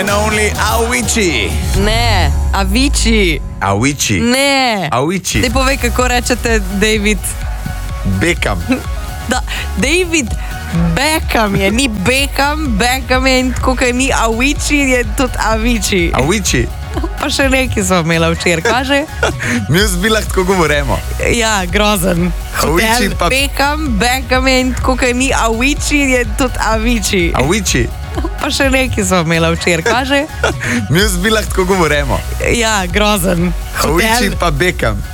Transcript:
and only Avicii. Ne, Avicii. Avicii. Ne. Avicii. Daj povej, kako rečete David. Beckham. Da, David Beckham je, ni Beckham je in tako, kaj ni Avicii, je tudi Avicii. Avicii. Pa še neki smo imeli včeraj, kaže? Mi v zbilah tako govorimo. Ja, grozen. Avicii pa... Beckham je in tako, kaj ni Avicii, je tudi Avicii. Avicii. Pa še neki smo imeli včeraj, kaže? Mi v zbilah tako govorimo. Ja, grozen. Avicii pa Beckham.